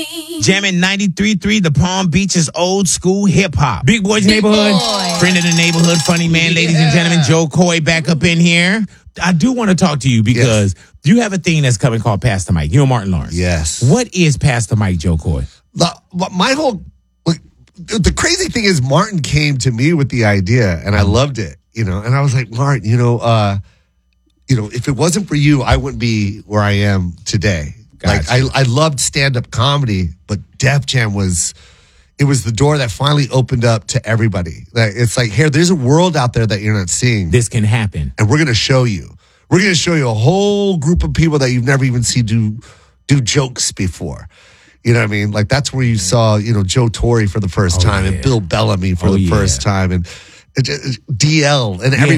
Jamming 93.3, the Palm Beach's old school hip hop. Big Boy's Neighborhood, friend of the neighborhood, funny man, ladies and gentlemen, Joe Coy back up in here. I do want to talk to you because you have a thing that's coming called Pass the Mic. You know Martin Lawrence. Yes. What is Pass the Mic, Joe Coy? The crazy thing is Martin came to me with the idea and I loved it, and I was like, Martin, if it wasn't for you, I wouldn't be where I am today. Gotcha. Like I loved stand-up comedy, but Def Jam was the door that finally opened up to everybody. It's like, here, there's a world out there that you're not seeing. This can happen. And we're going to show you. We're going to show you a whole group of people that you've never even seen do jokes before. You know what I mean? Like, that's where you saw, Joe Torre for the first time and Bill Bellamy for the first time and DL and everybody.